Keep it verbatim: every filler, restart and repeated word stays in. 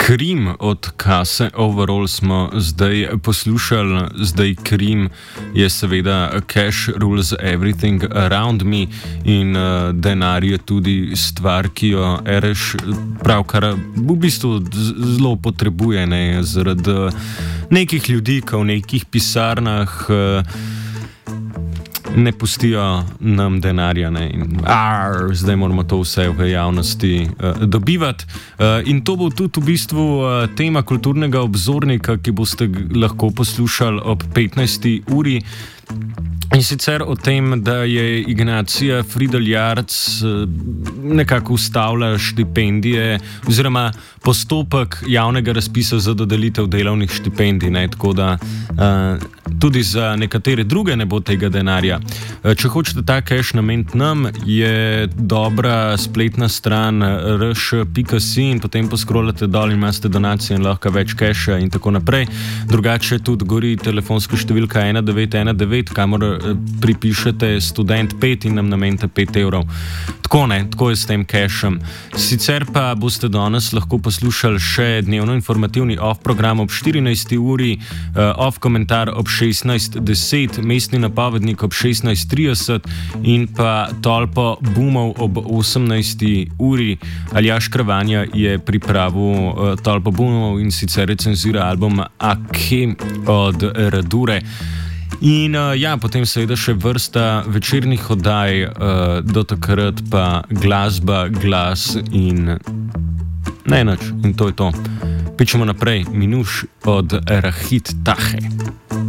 Krim od Kase Overall smo zdaj poslušali, zdaj Krim je seveda Cash Rules Everything Around Me in uh, denar je tudi stvar, ki jo Ereš pravkar v bistvu zelo potrebuje, ne, zaradi nekih ljudi, ki v nekih pisarnah uh, ne pustijo nam denarja, ne, in ar, zdaj moramo to vse v javnosti uh, dobivati. Uh, in to bo tudi v bistvu uh, tema kulturnega obzornika, ki boste lahko poslušali ob petnajsti uri. In sicer o tem, da je Ignacija Fridl Jarc nekako ustavila štipendije oziroma postopek javnega razpisa za dodelitev delovnih štipendij, ne, tako da uh, tudi za nekatere druge ne bo tega denarja. Uh, če hočete ta cash nameniti nam, je dobra spletna stran r š pika si in potem poskrolate dol in imate donacije in lahko več casha in tako naprej. Drugače tudi gori telefonska številka ena devet ena devet, kamor pripišete študent pet in nam namenite pet evrov. Tako ne, tako je s tem cashom. Sicer pa boste danes lahko poslušali še dnevno informativni off program ob štirinajsti uri, uh, off komentar ob šestnajst deset, mestni napovednik ob šestnajst trideset in pa tolpo boomov ob osemnajsti uri. Aljaž Kravanja je pripravil uh, tolpo boomov in sicer recenzira album Ake od Radure. In uh, ja, potem seveda še vrsta večernih oddaj, uh, do takrat pa glasba, glas in ne nič. In to je to. Pičemo naprej, Minuš od Rahit Tahe.